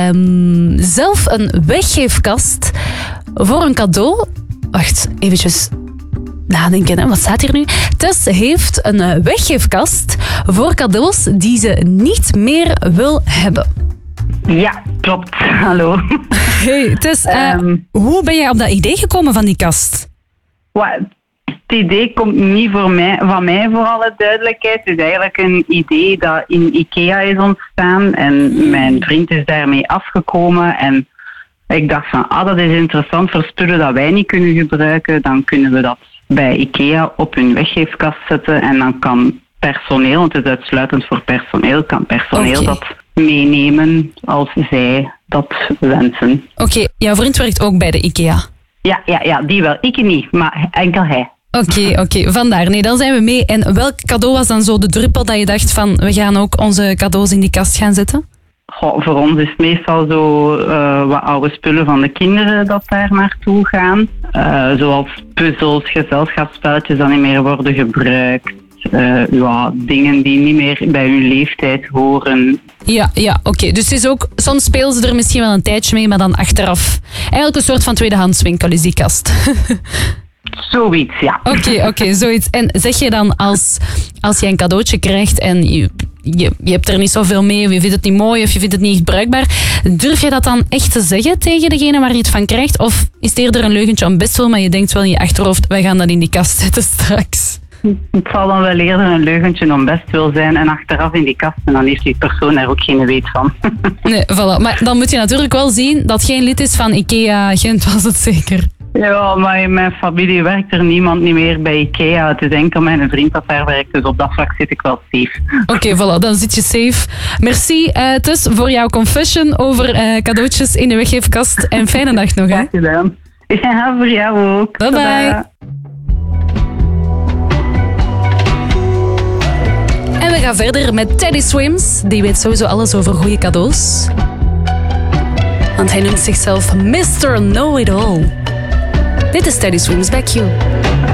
zelf een weggeefkast voor een cadeau. Wacht, eventjes nadenken. Hè. Wat staat hier nu? Tess heeft een weggeefkast voor cadeaus die ze niet meer wil hebben. Ja, klopt. Hallo. Hey, Tess, hoe ben jij op dat idee gekomen van die kast? Het idee komt niet van mij, voor alle duidelijkheid. Het is eigenlijk een idee dat in IKEA is ontstaan. En mijn vriend is daarmee afgekomen. En ik dacht van, dat is interessant voor spullen dat wij niet kunnen gebruiken. Dan kunnen we dat bij IKEA op hun weggeefkast zetten. En dan kan personeel, want het is uitsluitend voor personeel, kan personeel dat meenemen als zij dat wensen. Oké, jouw vriend werkt ook bij de IKEA? Ja, die wel. Ik niet, maar enkel hij. Oké, vandaar. Nee, dan zijn we mee. En welk cadeau was dan zo de druppel dat je dacht van, we gaan ook onze cadeaus in die kast gaan zetten? Voor ons is het meestal zo wat oude spullen van de kinderen dat daar naartoe gaan. Zoals puzzels, gezelschapsspelletjes dat niet meer worden gebruikt. Dingen die niet meer bij hun leeftijd horen. Ja, oké. Dus het is ook, soms spelen ze er misschien wel een tijdje mee, maar dan achteraf. Eigenlijk een soort van tweedehandswinkel is die kast. Zoiets, ja. Oké, zoiets. En zeg je dan als je een cadeautje krijgt en je hebt er niet zoveel mee, of je vindt het niet mooi, of je vindt het niet bruikbaar, durf je dat dan echt te zeggen tegen degene waar je het van krijgt? Of is het eerder een leugentje om best wel, maar je denkt wel in je achterhoofd, wij gaan dat in die kast zetten straks? Het zal dan wel eerder een leugentje om best wil zijn en achteraf in die kast en dan heeft die persoon er ook geen weet van. Nee, voilà. Maar dan moet je natuurlijk wel zien dat geen lid is van IKEA Gent, was het zeker? Ja, maar in mijn familie werkt er niemand niet meer bij IKEA. Het is enkel mijn vriend dat daar werkt, dus op dat vlak zit ik wel safe. Oké, voilà, dan zit je safe. Merci Tess voor jouw confession over cadeautjes in de weggeefkast en fijne dag nog. Hè? Gedaan. Ja, voor jou ook. Bye bye. En we gaan verder met Teddy Swims. Die weet sowieso alles over goede cadeaus. Want hij noemt zichzelf Mr. Know-It-All. Dit is Teddy Swims, Back You.